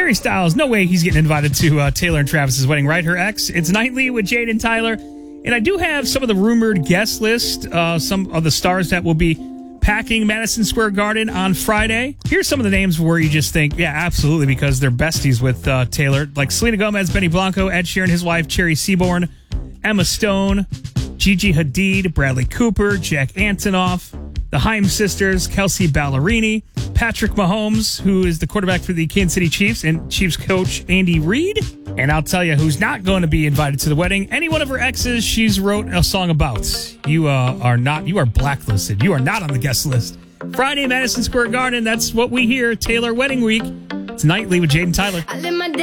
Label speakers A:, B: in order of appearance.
A: Harry Styles, no way he's getting invited to Taylor and Travis's wedding, right? Her ex. It's Nightly with Jade and Tyler. And I do have some of the rumored guest list, some of the stars that will be packing Madison Square Garden on Friday. Here's some of the names where you just think, yeah, absolutely, because they're besties with Taylor. Like Selena Gomez, Benny Blanco, Ed Sheeran, his wife, Cherry Seaborn, Emma Stone, Gigi Hadid, Bradley Cooper, Jack Antonoff, the Haim sisters, Kelsey Ballerini, Patrick Mahomes, who is the quarterback for the Kansas City Chiefs, and Chiefs coach Andy Reid. And I'll tell you who's not going to be invited to the wedding. Any one of her exes she's wrote a song about. You are blacklisted. You are not on the guest list. Friday, Madison Square Garden. That's what we hear. Taylor Wedding Week. It's Nightly with Jade and Tyler.